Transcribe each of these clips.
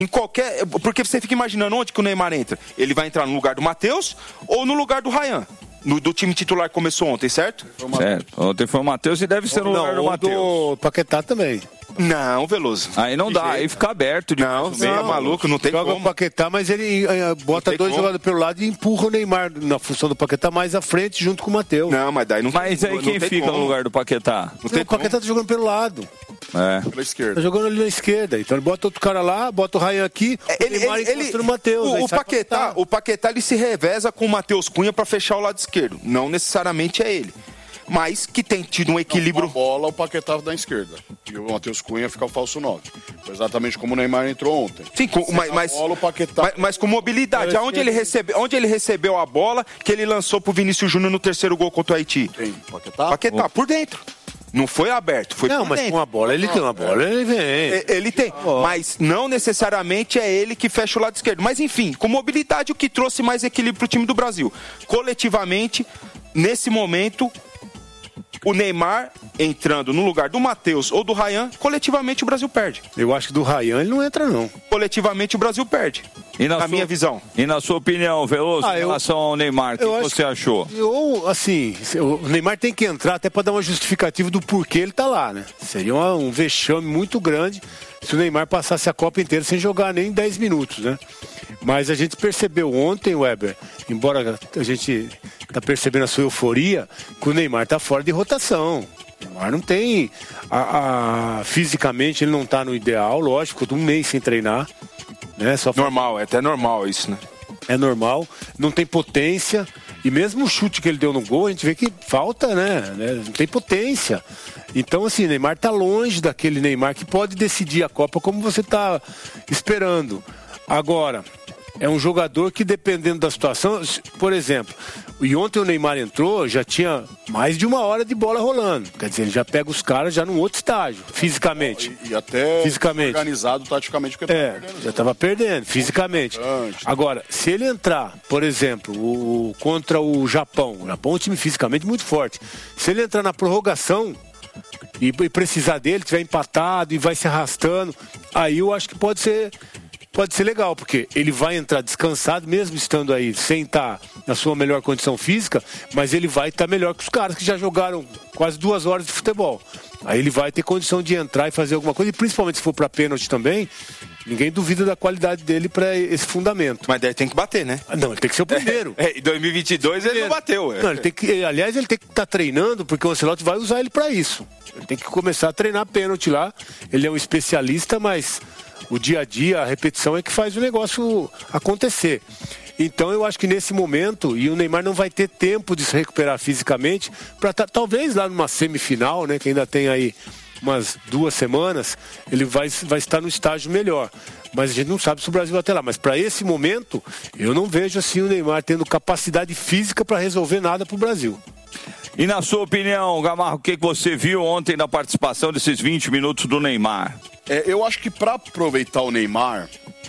Em qualquer... Porque você fica imaginando onde que o Neymar entra. Ele vai entrar no lugar do Matheus ou no lugar do Ryan? Do time titular que começou ontem, certo? Certo. Ontem foi o Matheus e deve ser no lugar do Matheus. O Paquetá também. Não, Veloso. Aí não dá, aí fica aberto. Não, você é maluco, não tem joga como. o Paquetá, mas ele bota dois jogadores pelo lado e empurra o Neymar na função do Paquetá mais à frente junto com o Matheus. Não, mas daí não. Mas aí quem fica no lugar do Paquetá? O Paquetá tá jogando pelo lado. Pela esquerda. Tá jogando ali na esquerda. Então ele bota outro cara lá, bota o Ryan aqui, o Matheus. O Paquetá ele se reveza com o Matheus Cunha pra fechar o lado esquerdo. Não necessariamente é ele. Mas que tem tido um equilíbrio. Com a bola, o Paquetá da esquerda. E o Matheus Cunha fica o falso 9. Foi exatamente como o Neymar entrou ontem. Sim, bola, o Paquetá... mas com mobilidade. Onde ele recebeu a bola que ele lançou pro Vinícius Júnior no terceiro gol contra o Haiti? Quem? Paquetá? Paquetá, por dentro. Não foi aberto, foi por dentro. Não, mas com a bola, ele tem uma bola, ele vem. Ele tem, mas não necessariamente é ele que fecha o lado esquerdo. Mas enfim, com mobilidade, o que trouxe mais equilíbrio pro time do Brasil. Coletivamente, nesse momento... O Neymar entrando no lugar do Matheus ou do Ryan, coletivamente o Brasil perde. Eu acho que do Ryan ele não entra, não. Coletivamente o Brasil perde, na minha visão. E na sua opinião, Veloso, em relação ao Neymar, o que você achou? Assim, o Neymar tem que entrar até para dar uma justificativa do porquê ele tá lá, né? Seria um vexame muito grande se o Neymar passasse a Copa inteira sem jogar nem 10 minutos, né? Mas a gente percebeu ontem, Weber, embora a gente tá percebendo a sua euforia, que o Neymar tá fora de rotação. O Neymar não tem... fisicamente ele não tá no ideal, lógico, ficou um mês sem treinar. Né? Normal, é até normal isso, né? É normal, não tem potência. E mesmo o chute que ele deu no gol, a gente vê que falta, né? Não tem potência. Então, assim, o Neymar tá longe daquele Neymar que pode decidir a Copa como você tá esperando. Agora... É um jogador que, dependendo da situação... Por exemplo, e ontem o Neymar entrou, já tinha mais de 1 hora de bola rolando. Quer dizer, ele já pega os caras já num outro estágio, fisicamente. E até fisicamente. Organizado taticamente. Porque já estava perdendo, fisicamente. Agora, se ele entrar, por exemplo, contra o Japão é um time fisicamente muito forte. Se ele entrar na prorrogação... E precisar dele, tiver empatado e vai se arrastando, aí eu acho que pode ser legal, porque ele vai entrar descansado, mesmo estando aí sem estar na sua melhor condição física, mas ele vai estar melhor que os caras que já jogaram quase 2 horas de futebol. Aí ele vai ter condição de entrar e fazer alguma coisa, e principalmente se for para pênalti também, ninguém duvida da qualidade dele para esse fundamento. Mas daí tem que bater, né? Não, ele tem que ser o primeiro. Em 2022 ele não bateu. Não, aliás, ele tem que estar treinando, porque o Ancelotti vai usar ele para isso. Ele tem que começar a treinar pênalti lá. Ele é um especialista, mas o dia a dia, a repetição é que faz o negócio acontecer. Então eu acho que nesse momento, e o Neymar não vai ter tempo de se recuperar fisicamente, para talvez lá numa semifinal, né, que ainda tem aí umas 2 semanas, ele vai estar no estágio melhor. Mas a gente não sabe se o Brasil vai até lá. Mas para esse momento, eu não vejo assim o Neymar tendo capacidade física para resolver nada para o Brasil. E na sua opinião, Gamarra, o que você viu ontem na participação desses 20 minutos do Neymar? Eu acho que para aproveitar o Neymar,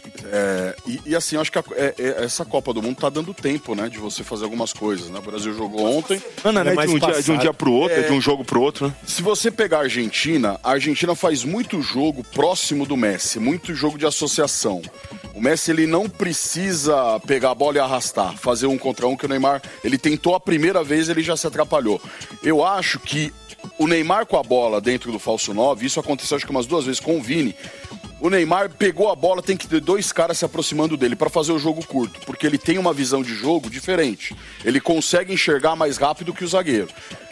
assim, eu acho que essa Copa do Mundo tá dando tempo, né, de você fazer algumas coisas, né? O Brasil jogou ontem. Não é de um dia pro outro, de um jogo pro outro, né? Se você pegar a Argentina faz muito jogo próximo do Messi, muito jogo de associação. O Messi, ele não precisa pegar a bola e arrastar, fazer 1 contra 1, que o Neymar, ele tentou a primeira vez, ele já se atrapalhou. Eu acho que o Neymar com a bola dentro do falso 9, isso aconteceu acho que umas 2 vezes com o Vini. O Neymar pegou a bola, tem que ter 2 caras se aproximando dele para fazer o jogo curto, porque ele tem uma visão de jogo diferente. Ele consegue enxergar mais rápido que o zagueiro.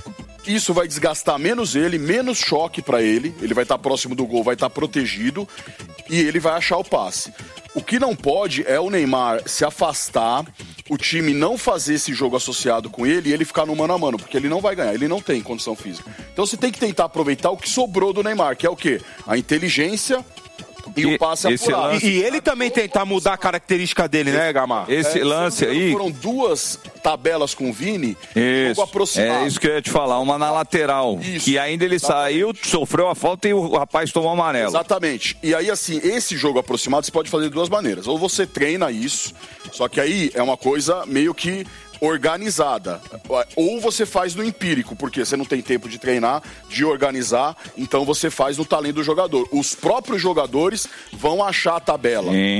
Isso vai desgastar menos ele, menos choque para ele. Ele vai estar próximo do gol, vai estar protegido e ele vai achar o passe. O que não pode é o Neymar se afastar, o time não fazer esse jogo associado com ele e ele ficar no mano a mano, porque ele não vai ganhar, ele não tem condição física. Então você tem que tentar aproveitar o que sobrou do Neymar, que é o quê? A inteligência e o passe apurado. E ele também tentar mudar a característica dele, né, Gamar? Esse lance aí... Foram 2 tabelas com o Vini, jogo aproximado. É isso que eu ia te falar, uma na lateral. Isso, que ainda ele saiu, sofreu a falta e o rapaz tomou amarelo. Exatamente. E aí, assim, esse jogo aproximado você pode fazer de 2 maneiras. Ou você treina isso, só que aí é uma coisa meio que organizada. Ou você faz no empírico, porque você não tem tempo de treinar, de organizar, então você faz no talento do jogador. Os próprios jogadores vão achar a tabela.